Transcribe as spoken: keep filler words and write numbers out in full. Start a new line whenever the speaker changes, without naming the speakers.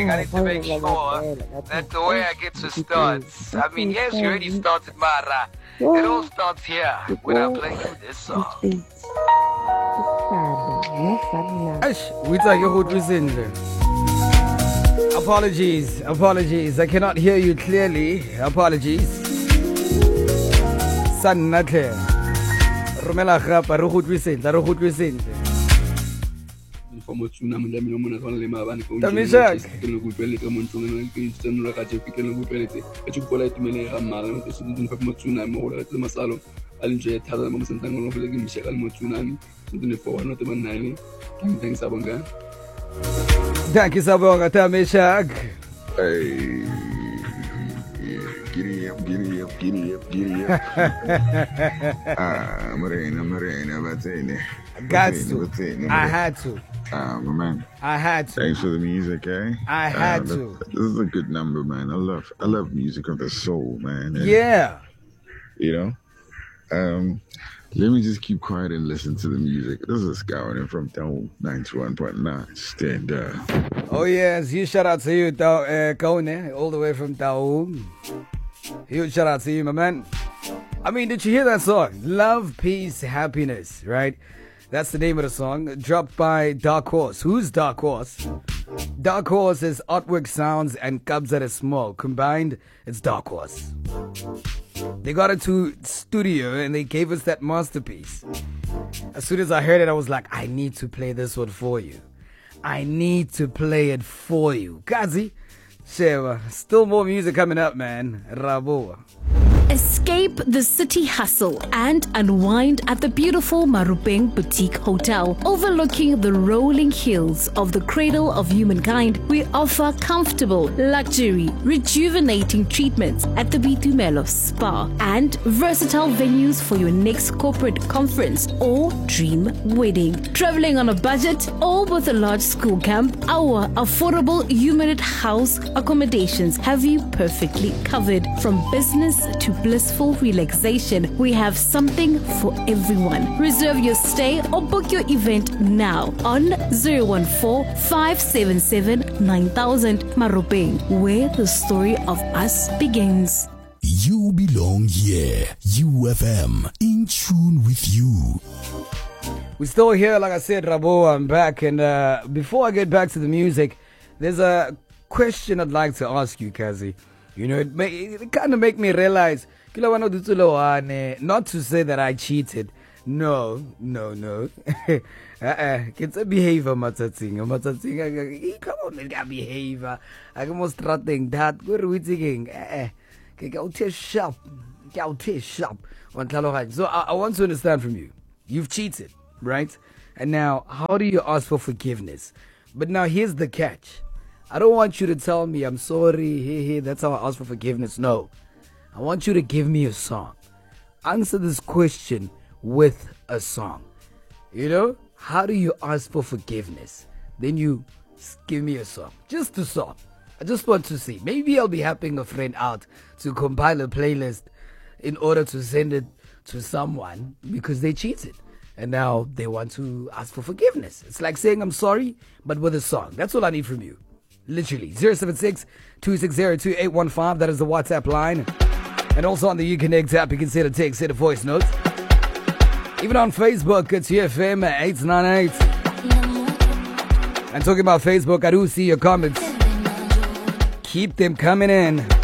thing. I need to make sure that the way I get to start. I mean, yes, you already started, Mara. It all starts here when I play you this song.
We take your hood recently. Apologies, apologies. I cannot hear you clearly. Apologies. San Natle. Romela Rapa, Rohut recently, Rohut recently. Tamishak. Thank you, Sabonga Tamishak.
Hey, giddy up, giddy up, giddy up, giddy up. Ah, Marina, Marina, what's in there?
Got to. I had to.
Ah, my man.
I had to.
Thanks for the music, eh?
I had
uh,
to.
This is a good number, man. I love, I love music of the soul, man. And,
yeah.
You know, um, let me just keep quiet and listen to the music. This is Scouting from Town ninety-one point nine. Stand up.
Oh yes, huge shout out to you, uh, Kone, all the way from Taum. Huge shout out to you, my man. I mean, did you hear that song? Love, Peace, Happiness, right? That's the name of the song, dropped by Dark Horse. Who's Dark Horse? Dark Horse is Artwork Sounds and Kabza Small. Combined, it's Dark Horse. They got into studio and they gave us that masterpiece. As soon as I heard it, I was like, I need to play this one for you. I need to play it for you. Kazi, Sheva, still more music coming up, man. Rabo.
Escape the city hustle and unwind at the beautiful Marupeng Boutique Hotel. Overlooking the rolling hills of the cradle of humankind, we offer comfortable, luxury, rejuvenating treatments at the Bitumelo Spa and versatile venues for your next corporate conference or dream wedding. Traveling on a budget or with a large school camp, our affordable humanid house accommodations have you perfectly covered. From business to blissful relaxation, we have something for everyone. Reserve your stay or book your event now on zero one four, five seven seven, nine thousand. Marupeng, where the story of us begins.
You belong here. U F M, in tune with you.
We're still here, like I said, Rabo, I'm back. And uh, before I get back to the music, there's a question I'd like to ask you, Kazi. You know, it, may, it kind of make me realize, not to say that I cheated. No, no, no. uh-uh. It's a behavior, Matating. Matating, come on, it got behavior. I can most strutting that. What are we thinking? Eh, go test shop. Go test shop. So I, I want to understand from you. You've cheated, right? And now, how do you ask for forgiveness? But now, here's the catch. I don't want you to tell me, I'm sorry, hey, hey, that's how I ask for forgiveness. No. I want you to give me a song. Answer this question with a song. You know, how do you ask for forgiveness? Then you give me a song. Just a song. I just want to see. Maybe I'll be helping a friend out to compile a playlist in order to send it to someone because they cheated. And now they want to ask for forgiveness. It's like saying I'm sorry, but with a song. That's all I need from you. Literally. zero seven six, two six zero, two eight one five. That is the WhatsApp line. And also on the Uconnect app, you can send a text, send a voice note. Even on Facebook, it's U F M eight nine eight. And talking about Facebook, I do see your comments. Keep them coming in.